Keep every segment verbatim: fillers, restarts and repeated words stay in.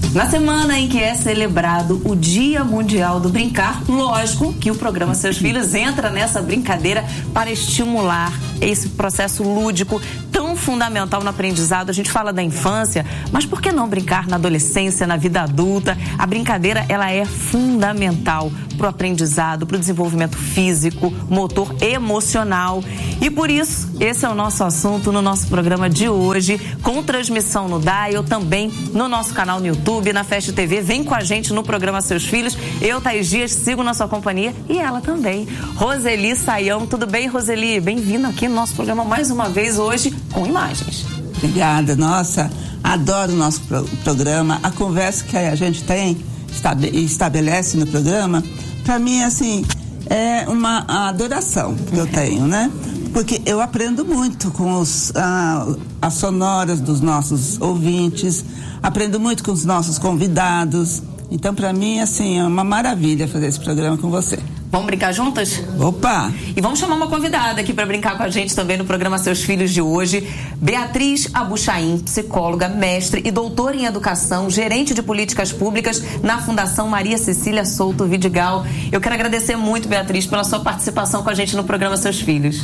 Na semana em que é celebrado o Dia Mundial do Brincar, lógico que o programa Seus Filhos entra nessa brincadeira para estimular esse processo lúdico tão fundamental no aprendizado. A gente fala da infância, mas por que não brincar na adolescência, na vida adulta? A brincadeira, ela é fundamental para o aprendizado, para o desenvolvimento físico, motor, emocional. E por isso, esse é o nosso assunto no nosso programa de hoje, com transmissão no Dial, também no nosso canal no YouTube, na Fast T V. Vem com a gente no programa Seus Filhos. Eu, Thaís Dias, sigo na sua companhia e ela também. Roseli Saião, tudo bem, Roseli? Bem-vinda aqui no nosso programa mais uma vez hoje com imagens. Obrigada, nossa, adoro o nosso pro- programa, a conversa que a gente tem e estabelece no programa, para mim, assim, é uma adoração que eu tenho, né? Porque eu aprendo muito com os, ah, as sonoras dos nossos ouvintes, aprendo muito com os nossos convidados. Então, para mim, assim, é uma maravilha fazer esse programa com você. Vamos brincar juntas? Opa! E vamos chamar uma convidada aqui para brincar com a gente também no programa Seus Filhos de hoje. Beatriz Abuchain, psicóloga, mestre e doutora em educação, gerente de políticas públicas na Fundação Maria Cecília Souto Vidigal. Eu quero agradecer muito, Beatriz, pela sua participação com a gente no programa Seus Filhos.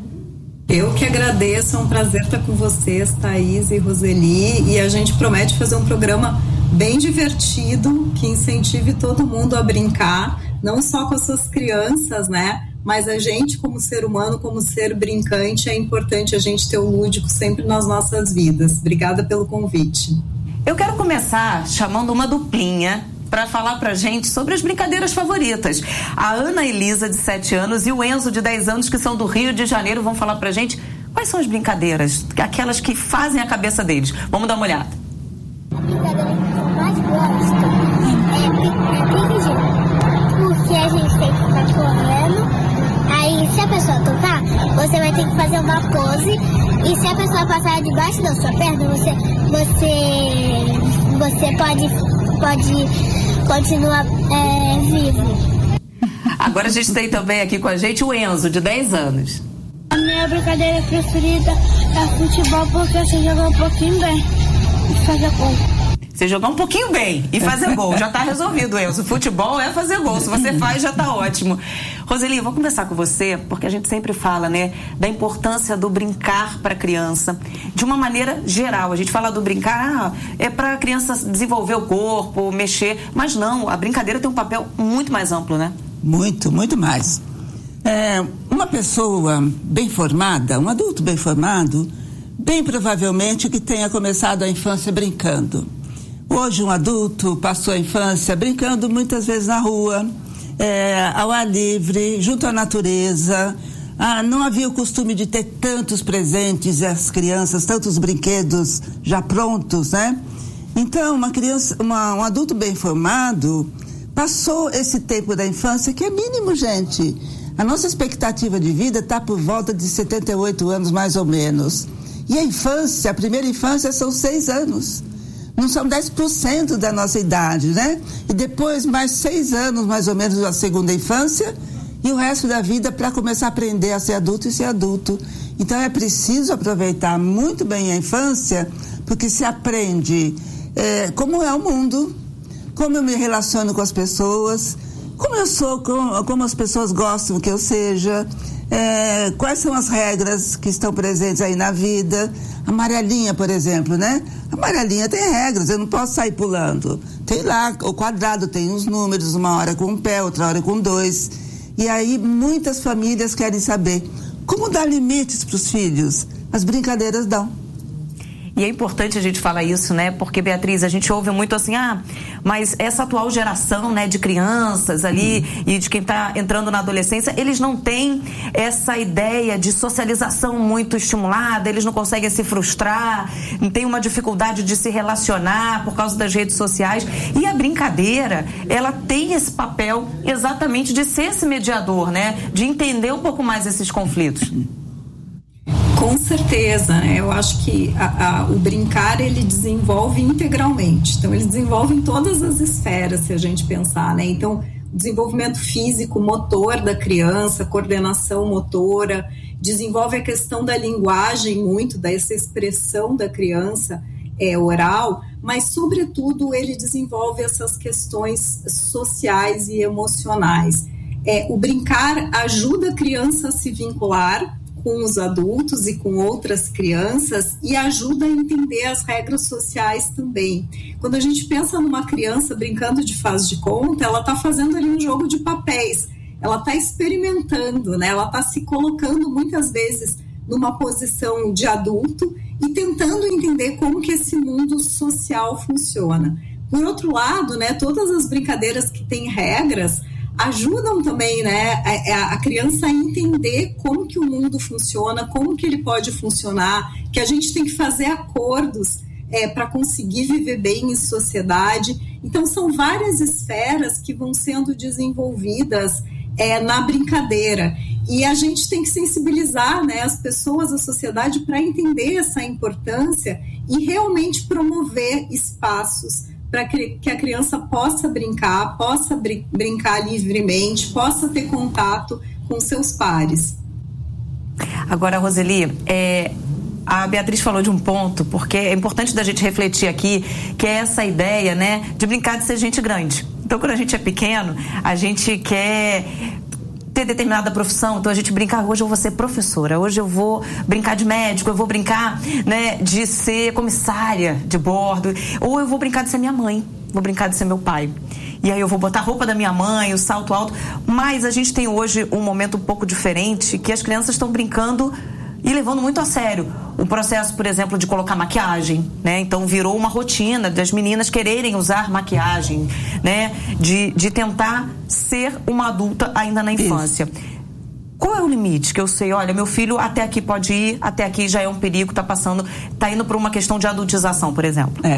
Eu que agradeço, é um prazer estar com vocês, Thaís e Roseli, e a gente promete fazer um programa bem divertido, que incentive todo mundo a brincar, não só com as suas crianças, né? Mas a gente, como ser humano, como ser brincante, é importante a gente ter o lúdico sempre nas nossas vidas. Obrigada pelo convite. Eu quero começar chamando uma duplinha para falar pra gente sobre as brincadeiras favoritas. A Ana Elisa, de sete anos, e o Enzo, de dez anos, que são do Rio de Janeiro, vão falar pra gente quais são as brincadeiras, aquelas que fazem a cabeça deles. Vamos dar uma olhada. A brincadeira que eu mais gosto é brincar porque a gente tem que ficar correndo. Aí, se a pessoa tocar, você vai ter que fazer uma pose. E se a pessoa passar debaixo da sua perna, você, você, você pode, pode continuar é, vivo. Agora a gente tem também aqui com a gente o Enzo, de dez anos. A minha brincadeira preferida é futebol, porque você joga um pouquinho bem e fazer gol. Você jogar um pouquinho bem e fazer gol, já tá resolvido, Enzo. Futebol é fazer gol, se você faz já tá ótimo. Roseli, vou conversar com você, porque a gente sempre fala, né, da importância do brincar para a criança, de uma maneira geral. A gente fala do brincar, ah, é para a criança desenvolver o corpo, mexer, mas não, a brincadeira tem um papel muito mais amplo, né? Muito, muito mais. É, uma pessoa bem formada, um adulto bem formado, bem provavelmente que tenha começado a infância brincando. Hoje um adulto passou a infância brincando muitas vezes na rua, é, ao ar livre, junto à natureza. Ah, não havia o costume de ter tantos presentes às crianças, tantos brinquedos já prontos, né? Então, uma criança, uma, um adulto bem formado passou esse tempo da infância, que é mínimo, gente. A nossa expectativa de vida está por volta de setenta e oito anos, mais ou menos. E a infância, a primeira infância, são seis anos. Não são dez por cento da nossa idade, né? E depois mais seis anos, mais ou menos, da segunda infância, e o resto da vida para começar a aprender a ser adulto e ser adulto. Então é preciso aproveitar muito bem a infância, porque se aprende é, como é o mundo, como eu me relaciono com as pessoas, como eu sou, como, como as pessoas gostam que eu seja, é, quais são as regras que estão presentes aí na vida. A amarelinha, por exemplo, né? A amarelinha tem regras, eu não posso sair pulando. Tem lá, o quadrado tem uns números, uma hora com um pé, outra hora com dois. E aí muitas famílias querem saber como dar limites para os filhos. As brincadeiras dão. E é importante a gente falar isso, né? Porque, Beatriz, a gente ouve muito assim, ah, mas essa atual geração, né, de crianças ali uhum. e de quem está entrando na adolescência, eles não têm essa ideia de socialização muito estimulada, eles não conseguem se frustrar, têm uma dificuldade de se relacionar por causa das redes sociais. E a brincadeira, ela tem esse papel exatamente de ser esse mediador, né? De entender um pouco mais esses conflitos. Com certeza, eu acho que a, a, o brincar ele desenvolve integralmente, então ele desenvolve em todas as esferas, se a gente pensar, né? Então, desenvolvimento físico, motor da criança, coordenação motora, desenvolve a questão da linguagem muito, dessa expressão da criança é, oral, mas, sobretudo, ele desenvolve essas questões sociais e emocionais. É, o brincar ajuda a criança a se vincular com os adultos e com outras crianças e ajuda a entender as regras sociais também. Quando a gente pensa numa criança brincando de faz de conta, ela está fazendo ali um jogo de papéis, ela está experimentando, né? Ela está se colocando muitas vezes numa posição de adulto e tentando entender como que esse mundo social funciona. Por outro lado, né, todas as brincadeiras que têm regras ajudam também, né, a, a criança a entender como que o mundo funciona, como que ele pode funcionar, que a gente tem que fazer acordos é, para conseguir viver bem em sociedade. Então, são várias esferas que vão sendo desenvolvidas é, na brincadeira. E a gente tem que sensibilizar, né, as pessoas, a sociedade, para entender essa importância e realmente promover espaços para que a criança possa brincar, possa brin- brincar livremente, possa ter contato com seus pares. Agora, Roseli, é, a Beatriz falou de um ponto, porque é importante da gente refletir aqui, que é essa ideia, né, de brincar de ser gente grande. Então, quando a gente é pequeno, a gente quer ter determinada profissão, então a gente brinca, hoje eu vou ser professora, hoje eu vou brincar de médico, eu vou brincar, né, de ser comissária de bordo, ou eu vou brincar de ser minha mãe, vou brincar de ser meu pai. E aí eu vou botar a roupa da minha mãe, o salto alto. Mas a gente tem hoje um momento um pouco diferente, que as crianças estão brincando e levando muito a sério o processo, por exemplo, de colocar maquiagem, né? Então virou uma rotina das meninas quererem usar maquiagem, né? De, de tentar ser uma adulta ainda na infância. Isso. Qual é o limite que eu sei, olha, meu filho até aqui pode ir, até aqui já é um perigo, tá passando, tá indo para uma questão de adultização, por exemplo? É.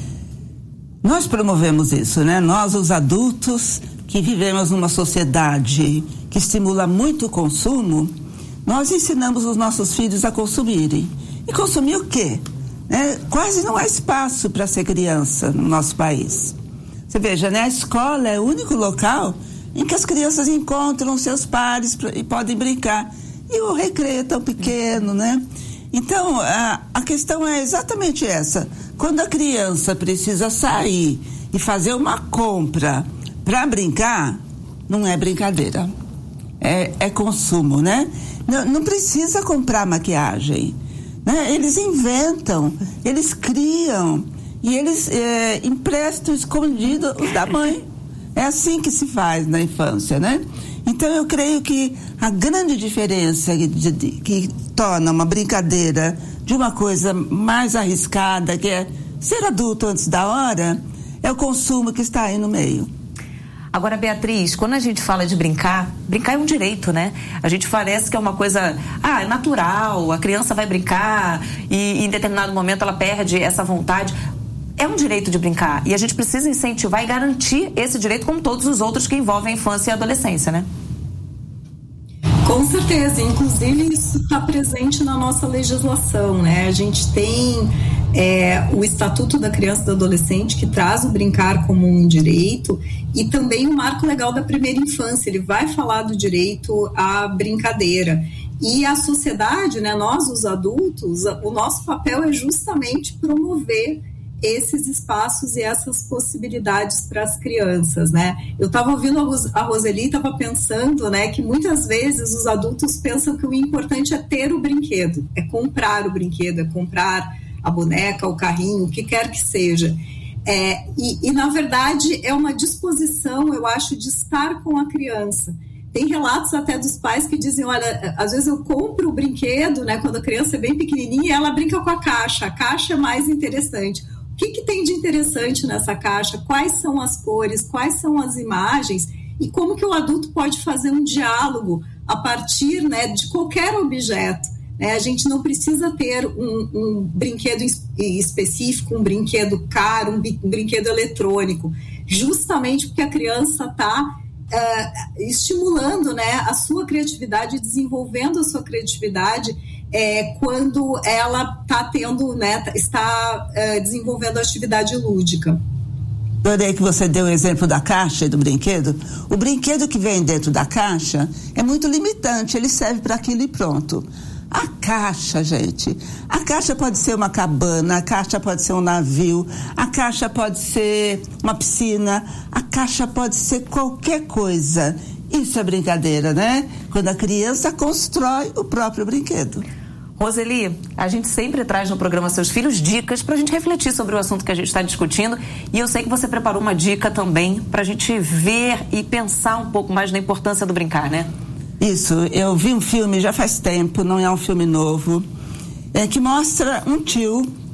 Nós promovemos isso, né? Nós, os adultos que vivemos numa sociedade que estimula muito o consumo, nós ensinamos os nossos filhos a consumirem. E consumir o quê? É, quase não há espaço para ser criança no nosso país. Você veja, né? A escola é o único local em que as crianças encontram seus pares e podem brincar. E o recreio é tão pequeno, né? Então, a, a questão é exatamente essa. Quando a criança precisa sair e fazer uma compra para brincar, não é brincadeira. É, é consumo, né? Não, não precisa comprar maquiagem, né? Eles inventam, eles criam e eles é, emprestam escondido os da mãe. É assim que se faz na infância, né? Então eu creio que a grande diferença que, de, de, que torna uma brincadeira de uma coisa mais arriscada, que é ser adulto antes da hora, é o consumo que está aí no meio. Agora, Beatriz, quando a gente fala de brincar, brincar é um direito, né? A gente parece que é uma coisa, ah, é natural, a criança vai brincar e em determinado momento ela perde essa vontade. É um direito de brincar e a gente precisa incentivar e garantir esse direito como todos os outros que envolvem a infância e a adolescência, né? Com certeza, inclusive isso está presente na nossa legislação, né? A gente tem é, o Estatuto da Criança e do Adolescente, que traz o brincar como um direito, e também o Marco Legal da Primeira Infância, ele vai falar do direito à brincadeira. E a sociedade, né, nós os adultos, o nosso papel é justamente promover esses espaços e essas possibilidades para as crianças, né? Eu estava ouvindo a Roseli, estava pensando, né, que muitas vezes os adultos pensam que o importante é ter o brinquedo, é comprar o brinquedo, é comprar a boneca, o carrinho, o que quer que seja. É, e, e, na verdade, é uma disposição, eu acho, de estar com a criança. Tem relatos até dos pais que dizem, olha, às vezes eu compro o brinquedo, né, quando a criança é bem pequenininha, e ela brinca com a caixa, a caixa é mais interessante. O que, que tem de interessante nessa caixa? Quais são as cores? Quais são as imagens? E como que o adulto pode fazer um diálogo a partir, né, de qualquer objeto? Né? A gente não precisa ter um, um brinquedo específico, um brinquedo caro, um, um brinquedo eletrônico, justamente porque a criança está uh, estimulando, né, a sua criatividade, desenvolvendo a sua criatividade É, quando ela está tendo, né, está é, desenvolvendo a atividade lúdica. Adorei que você deu o exemplo da caixa e do brinquedo. O brinquedo que vem dentro da caixa é muito limitante, ele serve para aquilo e pronto. A caixa, gente. A caixa pode ser uma cabana, a caixa pode ser um navio, a caixa pode ser uma piscina, a caixa pode ser qualquer coisa. Isso é brincadeira, né? Quando a criança constrói o próprio brinquedo. Roseli, a gente sempre traz no programa Seus Filhos dicas para a gente refletir sobre o assunto que a gente está discutindo, e eu sei que você preparou uma dica também para a gente ver e pensar um pouco mais na importância do brincar, né? Isso, eu vi um filme já faz tempo, não é um filme novo, é, que mostra um tio